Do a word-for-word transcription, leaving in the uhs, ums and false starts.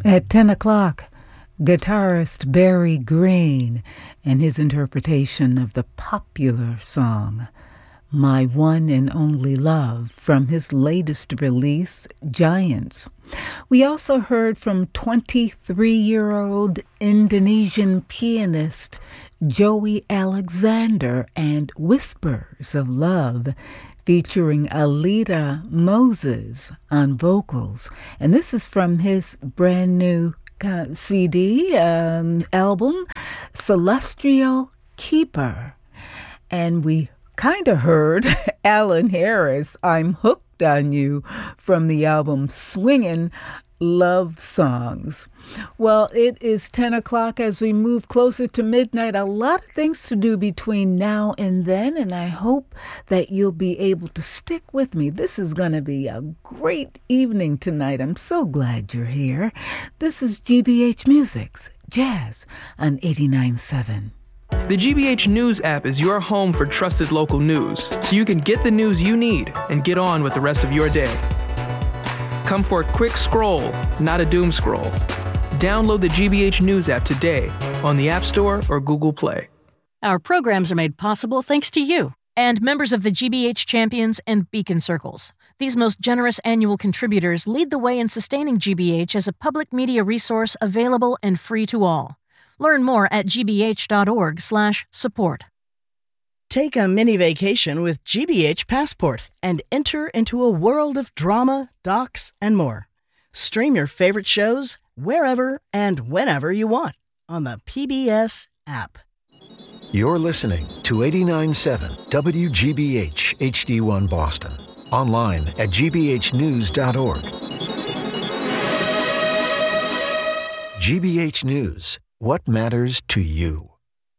At ten o'clock, guitarist Barry Green and his interpretation of the popular song, My One and Only Love, from his latest release, Giants. We also heard from twenty-three-year-old Indonesian pianist Joey Alexander and Whispers of Love, featuring Alida Moses on vocals. And this is from his brand new uh, C D um, album, Celestial Keeper. And we kind of heard Alan Harris, I'm Hooked on You, from the album Swingin' Love Songs. Well, it is ten o'clock as we move closer to midnight. A lot of things to do between now and then, and I hope that you'll be able to stick with me. This is going to be a great evening tonight. I'm so glad you're here. This is G B H Music's Jazz on eighty-nine point seven. The G B H News app is your home for trusted local news, so you can get the news you need and get on with the rest of your day. Come for a quick scroll, not a doom scroll. Download the G B H News app today on the App Store or Google Play. Our programs are made possible thanks to you and members of the G B H Champions and Beacon Circles. These most generous annual contributors lead the way in sustaining G B H as a public media resource available and free to all. Learn more at g b h dot org slash support. Take a mini vacation with G B H Passport and enter into a world of drama, docs, and more. Stream your favorite shows wherever and whenever you want on the P B S app. You're listening to eighty-nine point seven W G B H H D one Boston. Online at g b h news dot org. G B H News. What matters to you?